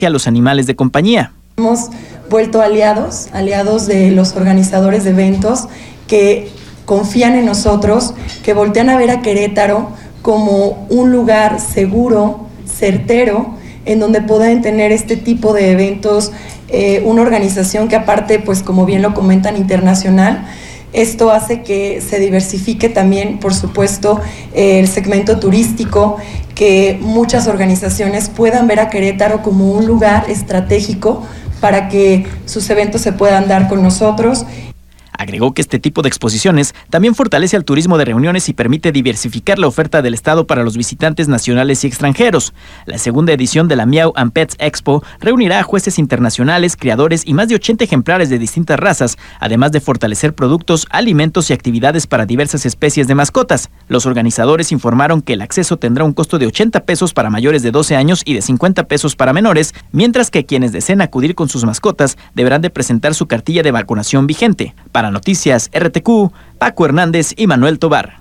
a los animales de compañía. Hemos vuelto aliados de los organizadores de eventos que confían en nosotros, que voltean a ver a Querétaro como un lugar seguro, certero, en donde pueden tener este tipo de eventos, una organización que aparte, pues como bien lo comentan, internacional. Esto hace que se diversifique también, por supuesto, el segmento turístico, que muchas organizaciones puedan ver a Querétaro como un lugar estratégico para que sus eventos se puedan dar con nosotros. Agregó que este tipo de exposiciones también fortalece al turismo de reuniones y permite diversificar la oferta del Estado para los visitantes nacionales y extranjeros. La segunda edición de la Meow and Pets Expo reunirá a jueces internacionales, criadores y más de 80 ejemplares de distintas razas, además de fortalecer productos, alimentos y actividades para diversas especies de mascotas. Los organizadores informaron que el acceso tendrá un costo de 80 pesos para mayores de 12 años y de 50 pesos para menores, mientras que quienes deseen acudir con sus mascotas deberán de presentar su cartilla de vacunación vigente. Para Noticias RTQ, Paco Hernández y Manuel Tobar.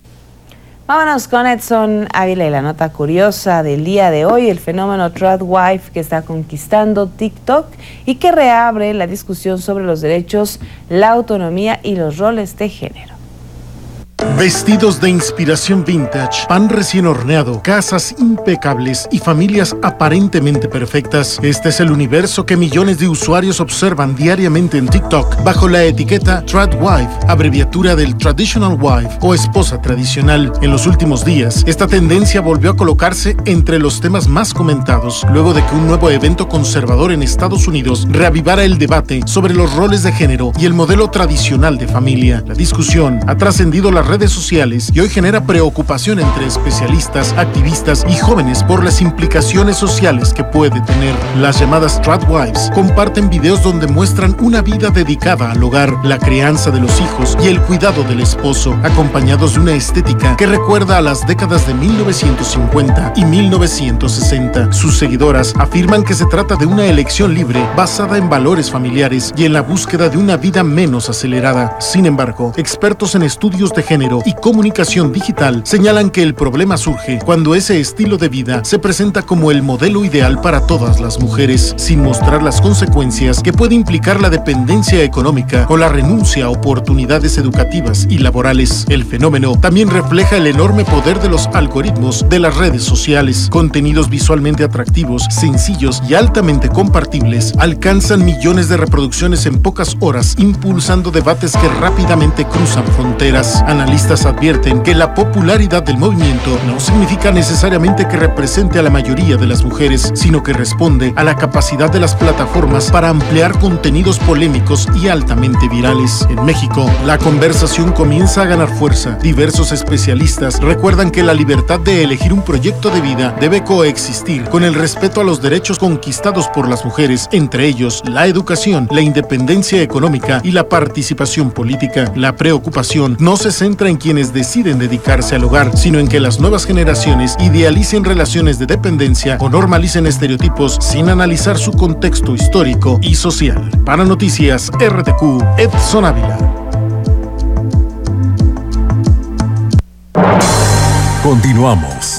Vámonos con Edson Ávila y la nota curiosa del día de hoy, el fenómeno Tradwife que está conquistando TikTok y que reabre la discusión sobre los derechos, la autonomía y los roles de género. Vestidos de inspiración vintage, pan recién horneado, casas impecables y familias aparentemente perfectas. Este es el universo que millones de usuarios observan diariamente en TikTok bajo la etiqueta Tradwife, abreviatura del Traditional Wife o esposa tradicional. En los últimos días, esta tendencia volvió a colocarse entre los temas más comentados, luego de que un nuevo evento conservador en Estados Unidos reavivara el debate sobre los roles de género y el modelo tradicional de familia. La discusión ha trascendido las redes sociales y hoy genera preocupación entre especialistas, activistas y jóvenes por las implicaciones sociales que puede tener. Las llamadas Tradwives comparten videos donde muestran una vida dedicada al hogar, la crianza de los hijos y el cuidado del esposo, acompañados de una estética que recuerda a las décadas de 1950 y 1960. Sus seguidoras afirman que se trata de una elección libre basada en valores familiares y en la búsqueda de una vida menos acelerada. Sin embargo, expertos en estudios de género y comunicación digital señalan que el problema surge cuando ese estilo de vida se presenta como el modelo ideal para todas las mujeres, sin mostrar las consecuencias que puede implicar la dependencia económica o la renuncia a oportunidades educativas y laborales. El fenómeno también refleja el enorme poder de los algoritmos de las redes sociales. Contenidos visualmente atractivos, sencillos y altamente compartibles alcanzan millones de reproducciones en pocas horas, impulsando debates que rápidamente cruzan fronteras. Analistas advierten que la popularidad del movimiento no significa necesariamente que represente a la mayoría de las mujeres, sino que responde a la capacidad de las plataformas para ampliar contenidos polémicos y altamente virales. En México, la conversación comienza a ganar fuerza. Diversos especialistas recuerdan que la libertad de elegir un proyecto de vida debe coexistir con el respeto a los derechos conquistados por las mujeres, entre ellos la educación, la independencia económica y la participación política. La preocupación no se centra en quienes deciden dedicarse al hogar, sino en que las nuevas generaciones idealicen relaciones de dependencia o normalicen estereotipos sin analizar su contexto histórico y social. Para Noticias RTQ, Edson Ávila. Continuamos.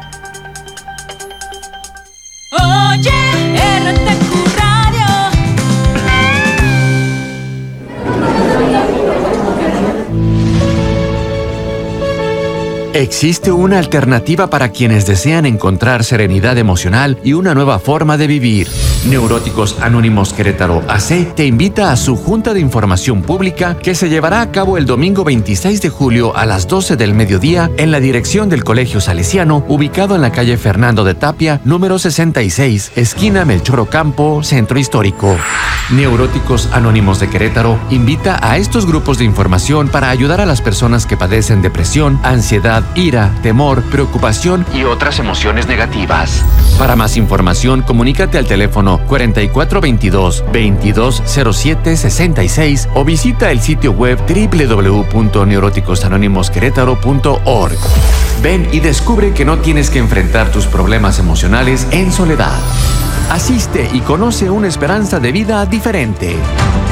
Oye, RTQ Radio. Existe una alternativa para quienes desean encontrar serenidad emocional y una nueva forma de vivir. Neuróticos Anónimos Querétaro AC te invita a su Junta de Información Pública que se llevará a cabo el domingo 26 de julio a las 12 del mediodía en la dirección del Colegio Salesiano, ubicado en la calle Fernando de Tapia, número 66, esquina Melchor Ocampo, Centro Histórico. Neuróticos Anónimos de Querétaro invita a estos grupos de información para ayudar a las personas que padecen depresión, ansiedad, ira, temor, preocupación y otras emociones negativas. Para más información, comunícate al teléfono 4422-2207-66 o visita el sitio web www.neuroticosanónimosquerétaro.org. Ven y descubre que no tienes que enfrentar tus problemas emocionales en soledad. Asiste y conoce una esperanza de vida diferente.